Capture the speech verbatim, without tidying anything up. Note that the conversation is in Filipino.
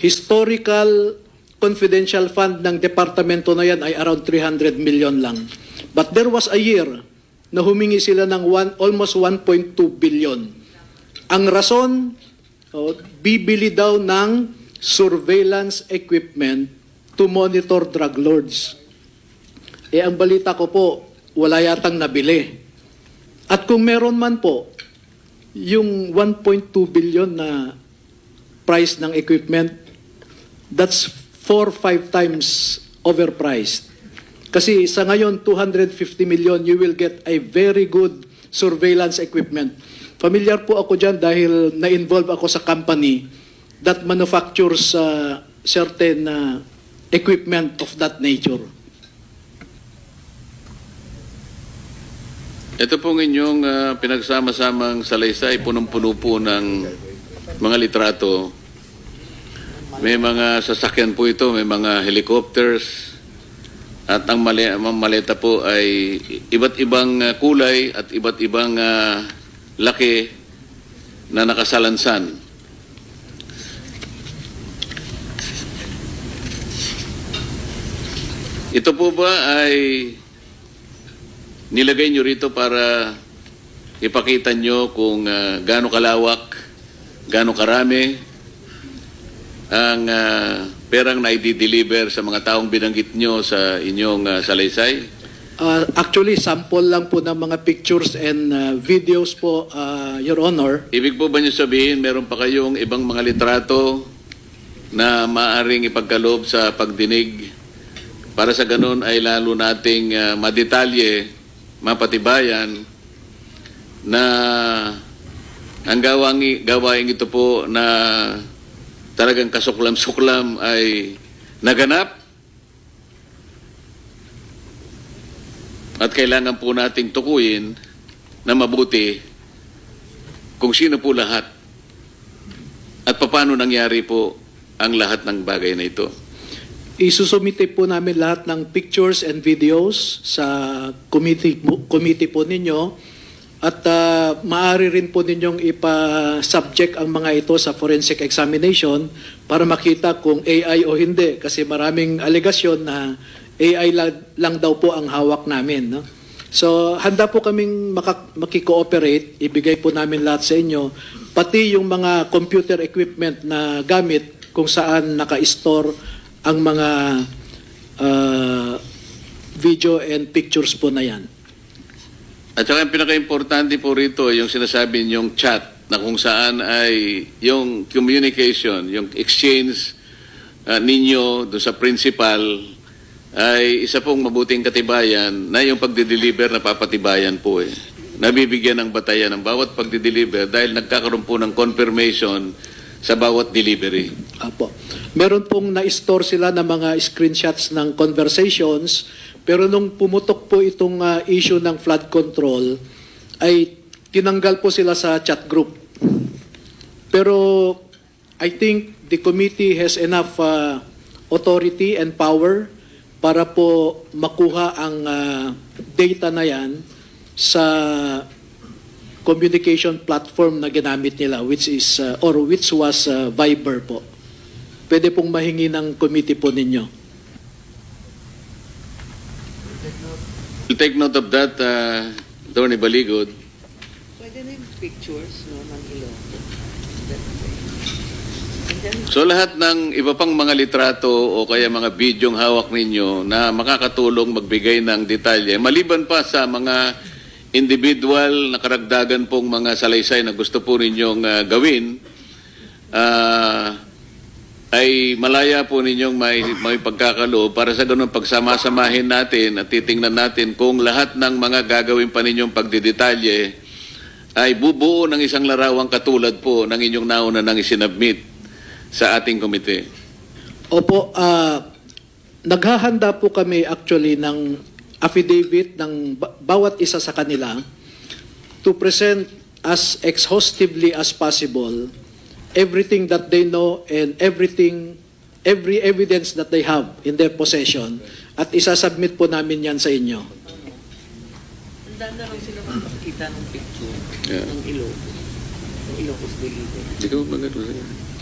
historical confidential fund ng departamento na yan ay around three hundred million lang. But there was a year na humingi sila ng one, almost one point two billion. Ang rason, oh, bibili daw ng surveillance equipment to monitor drug lords. Eh ang balita ko po, wala yatang nabili. At kung meron man po, yung one point two billion na price ng equipment, that's four, five times overpriced. Kasi sa ngayon, two hundred fifty million, you will get a very good surveillance equipment. Familiar po ako dyan dahil na-involve ako sa company that manufactures uh, certain uh, equipment of that nature. Ito pong inyong uh, pinagsama-samang salaysay, punong-puno po ng mga litrato. May mga sasakyan po ito, may mga helicopters, at ang mali ang maleta po ay iba't ibang uh, kulay at iba't ibang uh, laki na nakasalansan. Ito po ba ay nilagay nyo rito para ipakita nyo kung uh, gaano kalawak, gaano karami ang uh, perang na i-deliver sa mga taong binanggit nyo sa inyong uh, salaysay? Uh, actually, sample lang po ng mga pictures and uh, videos po, uh, Your Honor. Ibig po ba nyo sabihin, meron pa kayong ibang mga litrato na maaaring ipagkaloob sa pagdinig para sa ganun ay lalo nating uh, madetalye, mapatibayan na ang gawang, gawain ito po na talagang kasuklam-suklam ay naganap at kailangan po nating tukuyin na mabuti kung sino po lahat at paano nangyari po ang lahat ng bagay na ito. Isusumite po namin lahat ng pictures and videos sa committee, committee po ninyo at uh, maaari rin po ninyong ipa-subject ang mga ito sa forensic examination para makita kung A I o hindi kasi maraming alegasyon na A I lang, lang daw po ang hawak namin. No? So handa po kaming makikooperate, ibigay po namin lahat sa inyo, pati yung mga computer equipment na gamit kung saan naka-store ang mga uh, video and pictures po na yan. At saka yung pinaka-importante po rito, yung sinasabi niyong chat na kung saan ay yung communication, yung exchange uh, ninyo doon sa principal ay isa pong mabuting katibayan na yung pagdideliver na papatibayan po eh. Nabibigyan ng batayan ng bawat pagdideliver dahil nagkakaroon po ng confirmation sa bawat delivery. Apo. Meron pong na-store sila ng mga screenshots ng conversations, pero nung pumutok po itong uh, issue ng flood control, ay tinanggal po sila sa chat group. Pero I think the committee has enough uh, authority and power para po makuha ang uh, data na yan sa communication platform na ginamit nila, which is uh, or which was uh, Viber po. Pwede pong mahingi ng committee po ninyo. We'll take note of that, uh, Attorney Baligod. Pwede na yung pictures no, ng Ilonggo. So lahat ng iba pang mga litrato o kaya mga bidyong hawak ninyo na makakatulong magbigay ng detalye, maliban pa sa mga individual na karagdagan pong mga salaysay na gusto po ninyong uh, gawin, uh, ay malaya po ninyong may, may pagkakaloob para sa ganun pagsama-samahin natin at titingnan natin kung lahat ng mga gagawin pa ninyong pagdidetalye ay bubuo ng isang larawang katulad po ng inyong nauna nang isinabmit sa ating komite. Opo, uh, naghahanda po kami actually ng affidavit ng bawat isa sa kanila to present as exhaustively as possible everything that they know and everything, every evidence that they have in their possession at isasubmit po namin yan sa inyo. Handa na lang sila makakita ng picture Yeah. ng Ilocos. Ng Ilocos Delivery. Hindi ko magano.